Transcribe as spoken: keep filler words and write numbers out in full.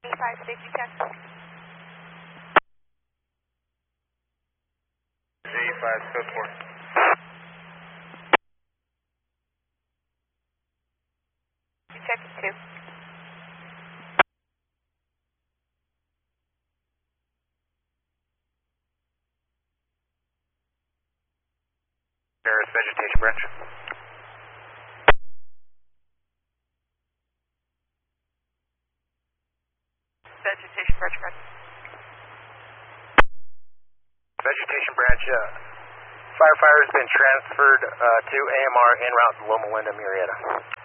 five, safety check. G five, code four. Check two. Paris Vegetation Branch. Vegetation branch, correct. Vegetation Branch, uh, firefighter has been transferred uh, to A M R en route to Loma Linda, Murrieta.